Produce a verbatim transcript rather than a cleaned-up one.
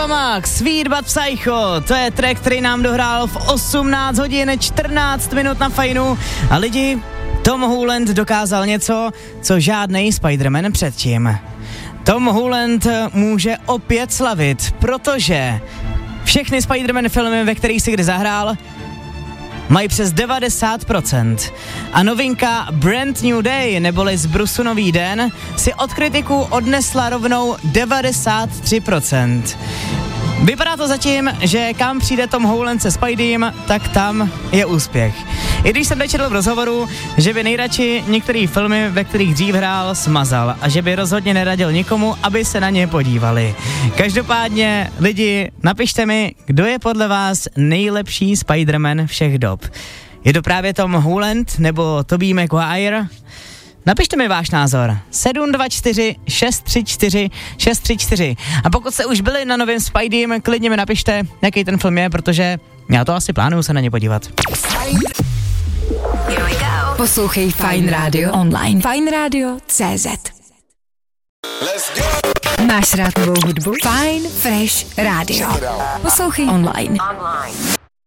Max, Sweet But Psycho, to je track, který nám dohrál v osmnáct hodin čtrnáct minut na Fajnu a lidi, Tom Holland dokázal něco, co žádnej Spider-Man předtím. Tom Holland může opět slavit, protože všechny Spider-Man filmy, ve kterých si kdy zahrál, mají přes devadesát procent. A novinka Brand New Day, neboli Zbrusu nový den, si od kritiků odnesla rovnou devadesát tři procent. Vypadá to zatím, že kam přijde Tom Holland se Spideym, tak tam je úspěch. I když jsem nečetl v rozhovoru, že by nejradši některé filmy, ve kterých dřív hrál, smazal a že by rozhodně neradil nikomu, aby se na ně podívali. Každopádně, lidi, napište mi, kdo je podle vás nejlepší Spider-Man všech dob. Je to právě Tom Holland nebo Tobey Maguire? Napište mi váš názor. sedm dva čtyři šest tři čtyři šest tři čtyři. A pokud jste už byli na novém Spideym, klidně mi napište, jaký ten film je, protože já to asi plánuju se na ně podívat. Poslouchej Fajn Radio online. Fajn Radio tečka cé zet. Máš rád novou hudbu? Fajn Fresh Radio. Poslouchej online.